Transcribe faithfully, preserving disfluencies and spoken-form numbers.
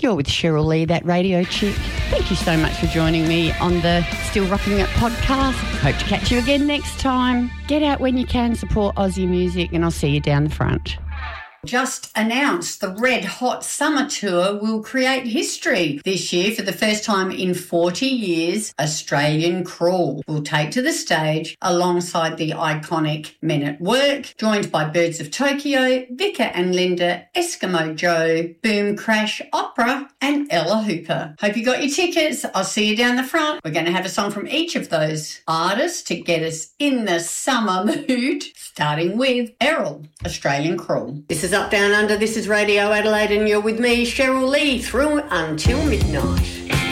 You're with Cheryl Lee, that radio chick. Thank you so much for joining me on the Still Rocking It podcast. Hope to catch you again next time. Get out when you can, support Aussie music, and I'll see you down the front. Just announced the Red Hot Summer Tour will create history. This year, for the first time in forty years, Australian Crawl will take to the stage alongside the iconic Men at Work, joined by Birds of Tokyo, Vika and Linda, Eskimo Joe, Boom Crash Opera and Ella Hooper. Hope you got your tickets. I'll see you down the front. We're going to have a song from each of those artists to get us in the summer mood, starting with Errol, Australian Crawl. This is Up Down Under, this is Radio Adelaide, and you're with me, Cheryl Lee, through until midnight.